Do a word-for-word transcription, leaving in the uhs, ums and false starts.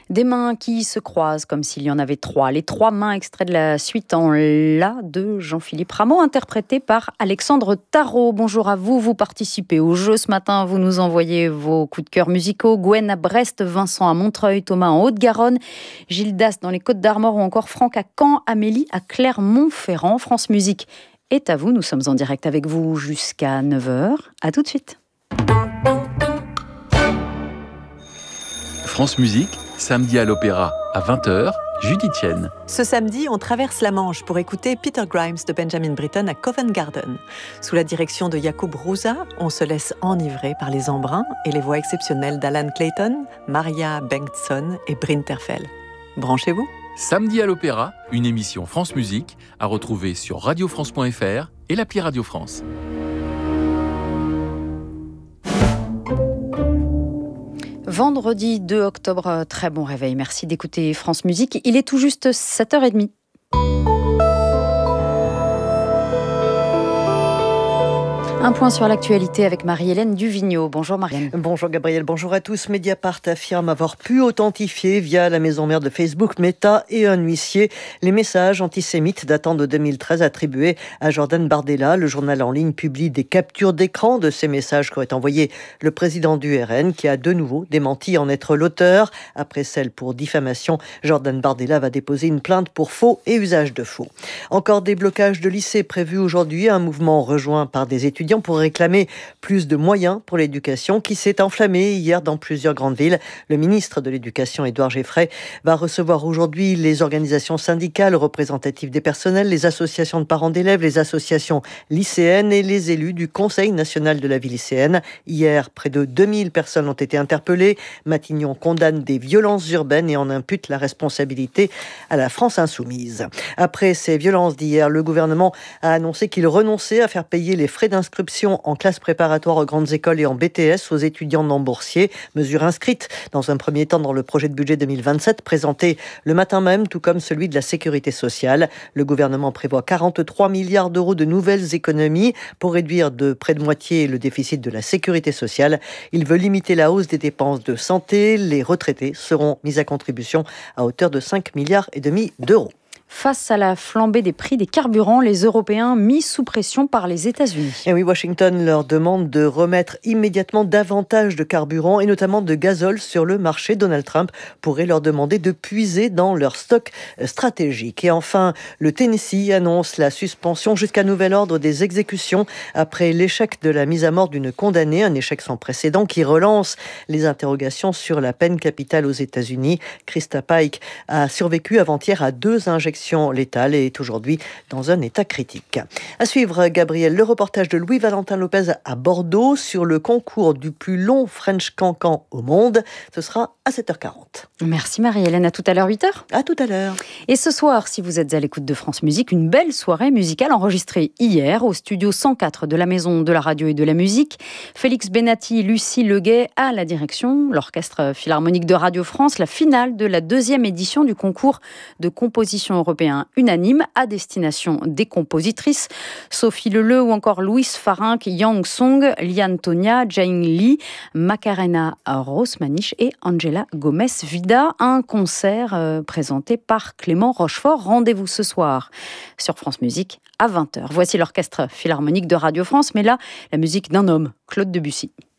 Des mains qui se croisent comme s'il y en avait trois. Les trois mains extraits de la suite en La de Jean-Philippe Rameau, interprété par Alexandre Tarot. Bonjour à vous, vous participez au jeu ce matin, vous nous envoyez vos coups de cœur musicaux. Gwen à Brest, Vincent à Montreuil, Thomas en Haute-Garonne, Gilles Das dans les Côtes-d'Armor ou encore Franck à Caen, Amélie à Clermont-Ferrand. France Musique est à vous, nous sommes en direct avec vous jusqu'à neuf heures. À tout de suite. France Musique, samedi à l'Opéra, à vingt heures, Judith Tienne. Ce samedi, on traverse la Manche pour écouter Peter Grimes de Benjamin Britten à Covent Garden. Sous la direction de Jakub Hrusa, on se laisse enivrer par les embruns et les voix exceptionnelles d'Alan Clayton, Maria Bengtsson et Bryn Terfel. Branchez-vous. Samedi à l'Opéra, une émission France Musique à retrouver sur radio france point f r et l'appli Radio France. Vendredi deux octobre, très bon réveil. Merci d'écouter France Musique. Il est tout juste sept heures trente. Un point sur l'actualité avec Marie-Hélène Duvigneau. Bonjour Marie-Hélène. Bonjour Gabriel, bonjour à tous. Mediapart affirme avoir pu authentifier via la maison mère de Facebook, Meta et un huissier les messages antisémites datant de deux mille treize attribués à Jordan Bardella. Le journal en ligne publie des captures d'écran de ces messages qu'aurait envoyé le président du R N qui a de nouveau démenti en être l'auteur. Après celle pour diffamation, Jordan Bardella va déposer une plainte pour faux et usage de faux. Encore des blocages de lycées prévus aujourd'hui, un mouvement rejoint par des étudiants pour réclamer plus de moyens pour l'éducation qui s'est enflammé hier dans plusieurs grandes villes. Le ministre de l'Éducation, Édouard Geffray, va recevoir aujourd'hui les organisations syndicales représentatives des personnels, les associations de parents d'élèves, les associations lycéennes et les élus du Conseil national de la vie lycéenne. Hier, près de deux mille personnes ont été interpellées. Matignon condamne des violences urbaines et en impute la responsabilité à la France insoumise. Après ces violences d'hier, le gouvernement a annoncé qu'il renonçait à faire payer les frais d'inscription en classe préparatoire aux grandes écoles et en B T S aux étudiants non boursiers. Mesure inscrite dans un premier temps dans le projet de budget deux mille vingt-sept présenté le matin même, tout comme celui de la sécurité sociale. Le gouvernement prévoit quarante-trois milliards d'euros de nouvelles économies pour réduire de près de moitié le déficit de la sécurité sociale. Il veut limiter la hausse des dépenses de santé. Les retraités seront mis à contribution à hauteur de cinq milliards et demi d'euros. Face à la flambée des prix des carburants, les Européens mis sous pression par les États-Unis. Et oui, Washington leur demande de remettre immédiatement davantage de carburant et notamment de gazole sur le marché. Donald Trump pourrait leur demander de puiser dans leur stock stratégique. Et enfin, le Tennessee annonce la suspension jusqu'à nouvel ordre des exécutions après l'échec de la mise à mort d'une condamnée, un échec sans précédent qui relance les interrogations sur la peine capitale aux États-Unis. Krista Pike a survécu avant-hier à deux injections létale et est aujourd'hui dans un état critique. À suivre, Gabriel, le reportage de Louis-Valentin Lopez à Bordeaux sur le concours du plus long French Cancan au monde. Ce sera à sept heures quarante. Merci Marie-Hélène, à tout à l'heure, huit heures. À tout à l'heure. Et ce soir, si vous êtes à l'écoute de France Musique, une belle soirée musicale enregistrée hier au studio cent quatre de la Maison de la Radio et de la Musique. Félix Benatti, Lucie Leguet à la direction, l'Orchestre Philharmonique de Radio France, la finale de la deuxième édition du concours de composition européen unanime à destination des compositrices Sophie Leleu ou encore Louise Farinck, Yang Song, Liane Tonia, Jane Lee, Macarena Rosmanich et Angela Gomez Vida. Un concert euh, présenté par Clément Rochefort. Rendez-vous ce soir sur France Musique à vingt heures. Voici l'Orchestre Philharmonique de Radio France, mais là, la musique d'un homme, Claude Debussy.